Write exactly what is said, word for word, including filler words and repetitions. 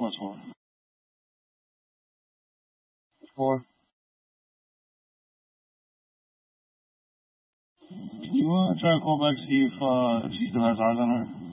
What's four? Four. You want to try to call back to see if uh, if she still has eyes on her?